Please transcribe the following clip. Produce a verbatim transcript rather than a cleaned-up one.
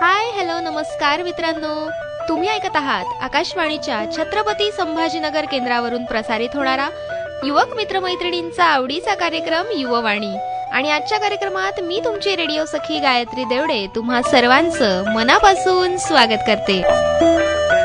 Hi hello नमस्कार मित्रांनो, तुम्ही ऐकत आहात आकाशवाणीच्या छत्रपती संभाजीनगर केंद्रावरून प्रसारित होणारा युवक मित्रमैत्रिणींचा आवडीचा कार्यक्रम युववाणी। आणि आजच्या कार्यक्रमात मी तुमची रेडिओ सखी गायत्री देवडे तुम्हा सर्वांचं मनापासून स्वागत करते।